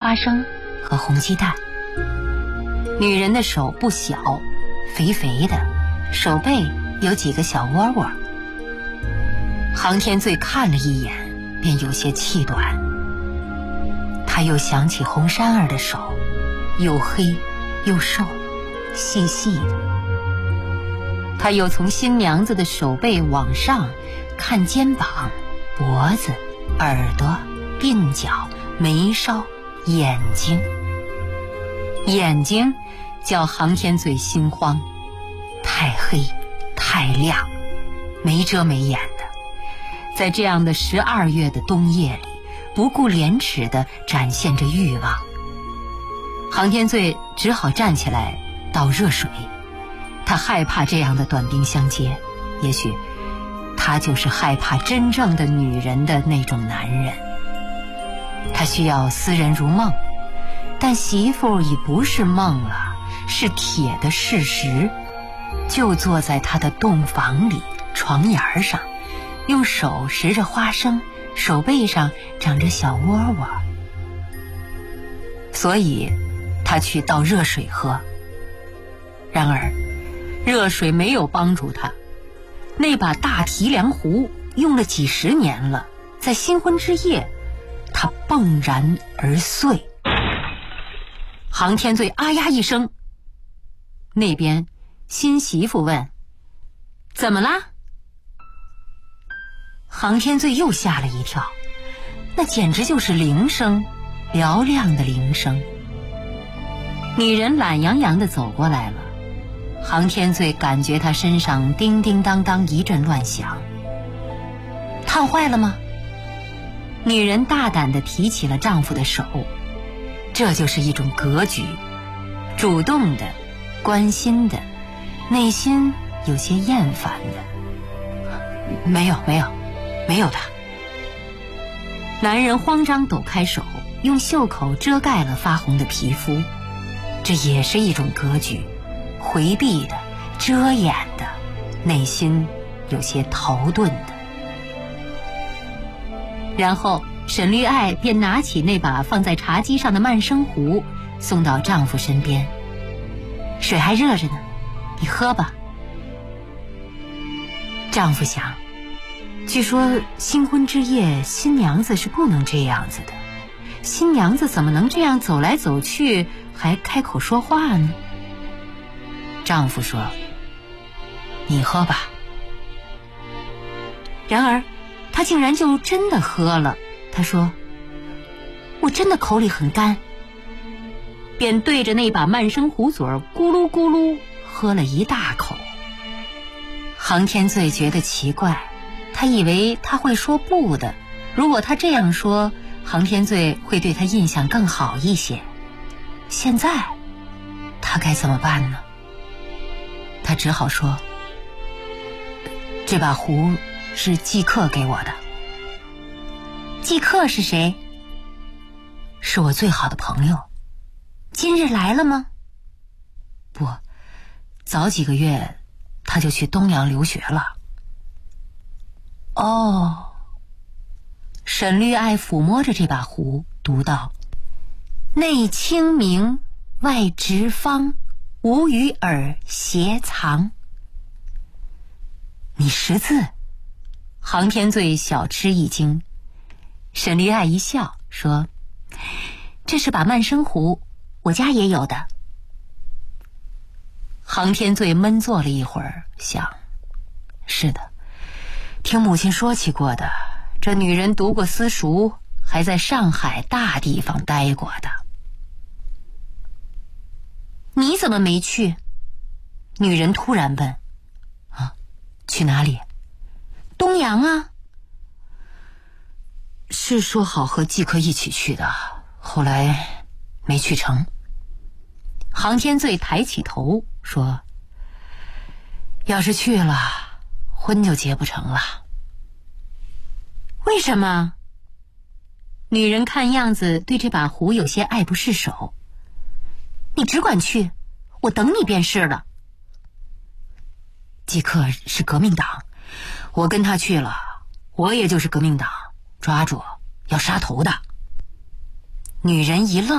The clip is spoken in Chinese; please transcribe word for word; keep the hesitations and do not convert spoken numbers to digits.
花生和红鸡蛋。女人的手不小，肥肥的，手背有几个小窝窝。杭天醉看了一眼，便有些气短。他又想起红珊儿的手，又黑又瘦，细细的。他又从新娘子的手背往上看肩膀、脖子、耳朵、鬓角、眉梢、眼睛。眼睛叫杭天醉心慌，太黑太亮，没遮没掩的，在这样的十二月的冬夜里，不顾廉耻地展现着欲望。杭天醉只好站起来倒热水，他害怕这样的短兵相接，也许他就是害怕真正的女人的那种男人。他需要思人如梦，但媳妇已不是梦了，是铁的事实。就坐在他的洞房里床沿上，用手拾着花生，手背上长着小窝窝。所以他去倒热水喝。然而热水没有帮助他，那把大提梁壶用了几十年了，在新婚之夜他迸然而碎。杭天醉啊呀一声，那边新媳妇问：怎么啦？杭天醉又吓了一跳，那简直就是铃声，嘹亮的铃声。女人懒洋洋地走过来了，杭天醉感觉她身上叮叮当当一阵乱响。烫坏了吗？女人大胆地提起了丈夫的手，这就是一种格局，主动的，关心的，内心有些厌烦的。没有没有没有的。男人慌张抖开手，用袖口遮盖了发红的皮肤，这也是一种格局，回避的，遮掩的，内心有些逃遁的。然后沈绿爱便拿起那把放在茶几上的曼生壶，送到丈夫身边。水还热着呢，你喝吧。丈夫想，据说新婚之夜新娘子是不能这样子的，新娘子怎么能这样走来走去还开口说话呢？丈夫说：你喝吧。然而他竟然就真的喝了。他说：我真的口里很干。便对着那把曼生壶嘴儿咕噜咕噜喝了一大口。杭天醉觉得奇怪，他以为他会说不的，如果他这样说，杭天醉会对他印象更好一些。现在他该怎么办呢？他只好说：这把壶是季克给我的。季克是谁？是我最好的朋友。今日来了吗？不，早几个月他就去东洋留学了。哦。沈绿爱抚摸着这把壶，读道：内清明，外直方，无与尔偕藏。你识字？杭天醉小吃一惊。沈绿爱一笑说：这是把曼生壶，我家也有的。杭天醉闷坐了一会儿，想，是的，听母亲说起过的，这女人读过私塾，还在上海大地方待过的。你怎么没去？女人突然问。啊，去哪里？东洋啊。是说好和季克一起去的，后来没去成。杭天醉抬起头说：要是去了，婚就结不成了。为什么？女人看样子对这把壶有些爱不释手。你只管去，我等你便是了。季克是革命党，我跟他去了，我也就是革命党，抓住要杀头的。女人一愣。